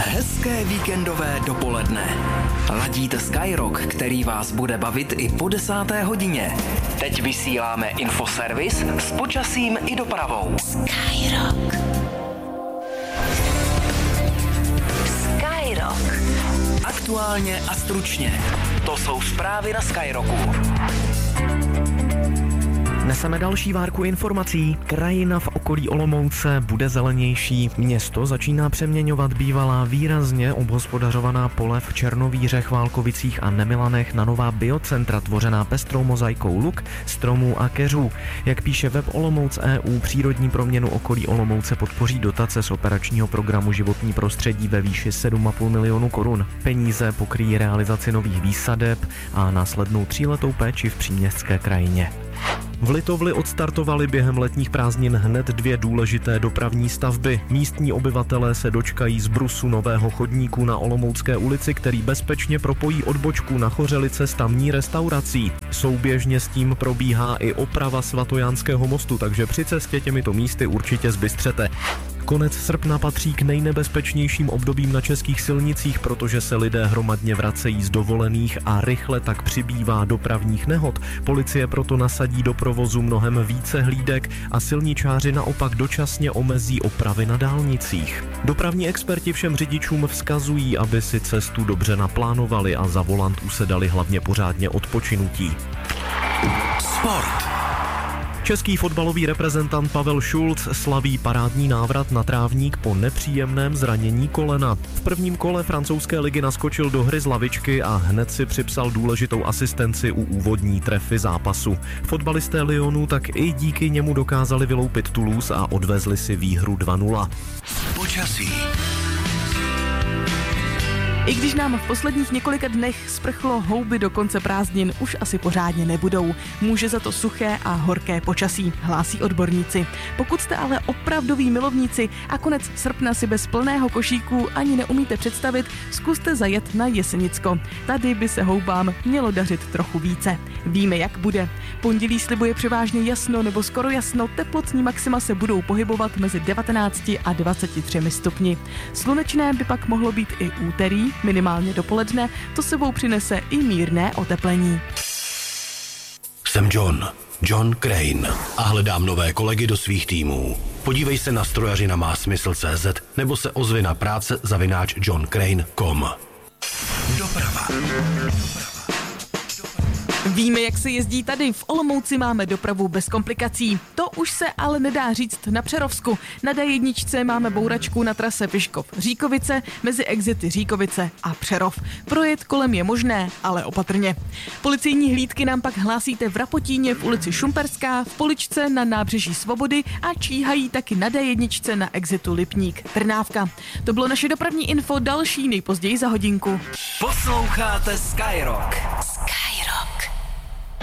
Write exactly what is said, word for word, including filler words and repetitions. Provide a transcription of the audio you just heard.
Hezké víkendové dopoledne. Ladíte Skyrock, který vás bude bavit i po desáté hodině. Teď vysíláme infoservis s počasím i dopravou. Skyrock. Skyrock. Aktuálně a stručně. To jsou zprávy na Skyrocku. Neseme další várku informací. Krajina v okolí Olomouce bude zelenější. Město začíná přeměňovat bývalá výrazně obhospodařovaná pole v Černovíře, Chválkovicích a Nemilanech na nová biocentra tvořená pestrou mozaikou luk, stromů a keřů. Jak píše web Olomouc E U, přírodní proměnu okolí Olomouce podpoří dotace z operačního programu Životní prostředí ve výši sedm a půl milionu korun. Peníze pokryjí realizaci nových výsadeb a následnou tříletou péči v příměstské krajině. V Litovli odstartovaly během letních prázdnin hned dvě důležité dopravní stavby. Místní obyvatelé se dočkají zbrusu nového chodníku na Olomoucké ulici, který bezpečně propojí odbočku na Chořelice s tamní restaurací. Souběžně s tím probíhá i oprava Svatojánského mostu, takže při cestě těmito místy určitě zbystřete. Konec srpna patří k nejnebezpečnějším obdobím na českých silnicích, protože se lidé hromadně vracejí z dovolených a rychle tak přibývá dopravních nehod. Policie proto nasadí do provozu mnohem více hlídek a silničáři naopak dočasně omezí opravy na dálnicích. Dopravní experti všem řidičům vzkazují, aby si cestu dobře naplánovali a za volant usedali hlavně pořádně odpočinutí. Sport. Český fotbalový reprezentant Pavel Šulc slaví parádní návrat na trávník po nepříjemném zranění kolena. V prvním kole francouzské ligy naskočil do hry z lavičky a hned si připsal důležitou asistenci u úvodní trefy zápasu. Fotbalisté Lyonu tak i díky němu dokázali vyloupit Toulouse a odvezli si výhru dva nula. Počasí. I když nám v posledních několika dnech sprchlo, houby do konce prázdnin už asi pořádně nebudou. Může za to suché a horké počasí, hlásí odborníci. Pokud jste ale opravdoví milovníci a konec srpna si bez plného košíku ani neumíte představit, zkuste zajet na Jesenicko. Tady by se houbám mělo dařit trochu více. Víme, jak bude. Pondělí slibuje převážně jasno nebo skoro jasno, teplotní maxima se budou pohybovat mezi devatenácti a dvaceti třemi stupni. Slunečné by pak mohlo být i úterý, minimálně dopoledne, to sebou přinese i mírné oteplení. Jsem John, John Crane a hledám nové kolegy do svých týmů. Podívej se na strojařina má smysl tečka cé zet nebo se ozvi na práce zavináč john crane tečka com. Doprava. Víme, jak se jezdí tady. V Olomouci máme dopravu bez komplikací. To už se ale nedá říct na Přerovsku. Na D jedna máme bouračku na trase Vyškov-Říkovice mezi exity Říkovice a Přerov. Projet kolem je možné, ale opatrně. Policejní hlídky nám pak hlásíte v Rapotíně v ulici Šumperská, v Poličce na nábřeží Svobody a číhají taky na D jedna na exitu Lipník Trnávka. To bylo naše dopravní info, další nejpozději za hodinku. Posloucháte Skyrock.